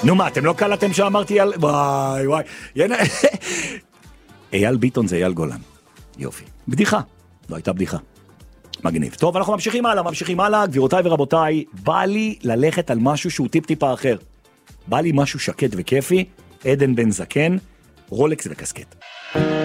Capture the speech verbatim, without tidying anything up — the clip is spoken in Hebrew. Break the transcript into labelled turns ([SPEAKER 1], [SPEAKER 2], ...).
[SPEAKER 1] נו מה, אתם לא קלטתם שאמרתי על... וואי וואי. אייל ביטון זה אייל גולן. יופי. בדיחה. לא הייתה בדיחה. מגניב. טוב, אנחנו ממשיכים הלאה, ממשיכים הלאה. גבירותיי ורבותיי, בא לי ללכת על משהו שהוא טיפ טיפה אחר. בא לי משהו שקט וכיפי, עדן בן זקן, רולקס וקסקט.